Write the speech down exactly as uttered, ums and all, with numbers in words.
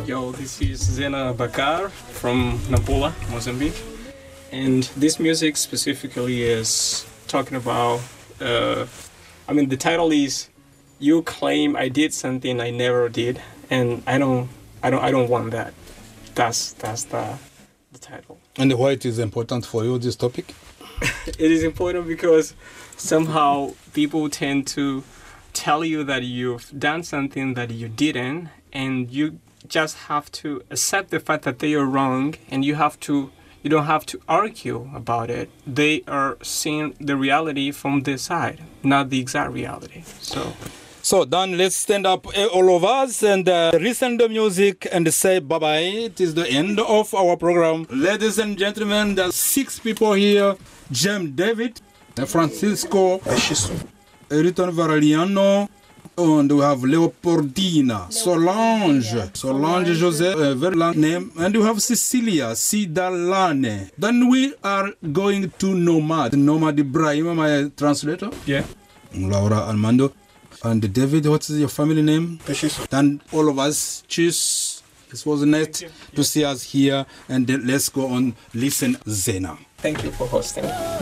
Yo, this is Zena Bakar from Nampula, Mozambique. And this music specifically is talking about, uh, I mean, the title is "You Claim I Did Something I Never Did," and I don't, I don't, I don't want that. That's that's the the title. And why it is important for you, this topic? It is important because somehow people tend to tell you that you've done something that you didn't, and you just have to accept the fact that they are wrong, and you have to you don't have to argue about it. They are seeing the reality from their side, not the exact reality. So So then let's stand up, eh, all of us, and uh, listen to music and say bye-bye. It is the end of our program. Ladies and gentlemen, there's six people here. James David, Francisco, Eriton Varaliano, and we have Leopoldina, Solange, Solange Joseph, a very long name, and we have Cecilia Sidalane. Then we are going to Nomad. Nomad Ibrahim, my translator. yeah. Laura Armando. And David, what is your family name? And all of us, cheers. It was nice to see us here. And then let's go on, listen Zena. Thank you for hosting.